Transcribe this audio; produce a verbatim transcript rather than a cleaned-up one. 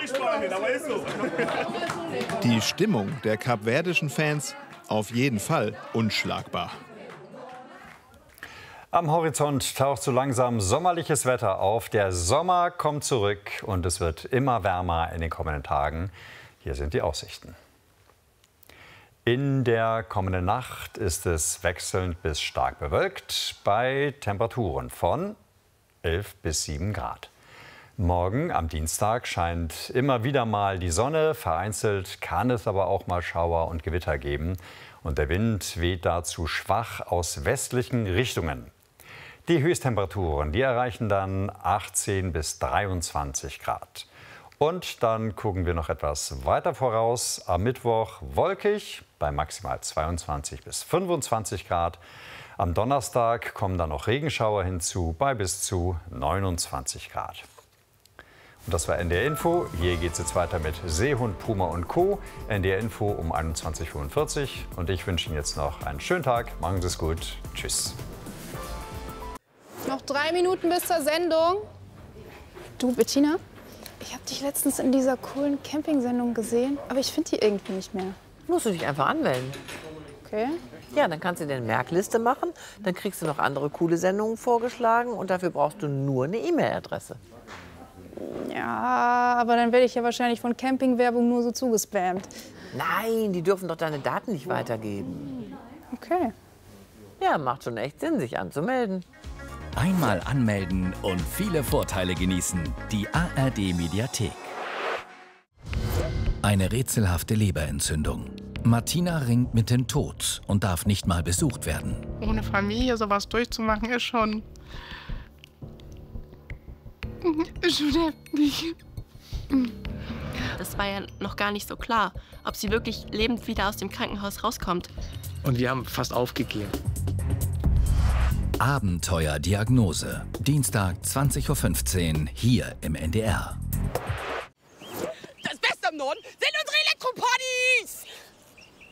nicht, Freundin, aber ist so. Die Stimmung der kapverdischen Fans auf jeden Fall unschlagbar. Am Horizont taucht so langsam sommerliches Wetter auf. Der Sommer kommt zurück und es wird immer wärmer in den kommenden Tagen. Hier sind die Aussichten. In der kommenden Nacht ist es wechselnd bis stark bewölkt bei Temperaturen von elf bis sieben Grad. Morgen am Dienstag scheint immer wieder mal die Sonne. Vereinzelt kann es aber auch mal Schauer und Gewitter geben. Und der Wind weht dazu schwach aus westlichen Richtungen. Die Höchsttemperaturen, die erreichen dann achtzehn bis dreiundzwanzig Grad. Und dann gucken wir noch etwas weiter voraus. Am Mittwoch wolkig bei maximal zweiundzwanzig bis fünfundzwanzig Grad. Am Donnerstag kommen dann noch Regenschauer hinzu bei bis zu neunundzwanzig Grad. Und das war N D R Info. Hier geht es jetzt weiter mit Seehund, Puma und Co. N D R Info um einundzwanzig Uhr fünfundvierzig. Und ich wünsche Ihnen jetzt noch einen schönen Tag. Machen Sie es gut. Tschüss. Noch drei Minuten bis zur Sendung. Du, Bettina, ich habe dich letztens in dieser coolen Camping-Sendung gesehen, aber ich finde die irgendwie nicht mehr. Musst du dich einfach anmelden. Okay. Ja, dann kannst du dir eine Merkliste machen, dann kriegst du noch andere coole Sendungen vorgeschlagen und dafür brauchst du nur eine E-Mail-Adresse. Ja, aber dann werde ich ja wahrscheinlich von Campingwerbung nur so zugespammt. Nein, die dürfen doch deine Daten nicht weitergeben. Okay. Ja, macht schon echt Sinn, sich anzumelden. Einmal anmelden und viele Vorteile genießen. Die A R D-Mediathek. Eine rätselhafte Leberentzündung. Martina ringt mit dem Tod und darf nicht mal besucht werden. Ohne Familie sowas durchzumachen, ist schon... ist schon heftig. Das war ja noch gar nicht so klar, ob sie wirklich lebend wieder aus dem Krankenhaus rauskommt. Und wir haben fast aufgegeben. Abenteuerdiagnose. Dienstag zwanzig Uhr fünfzehn hier im N D R. Das Beste am Norden sind unsere Elektropartys!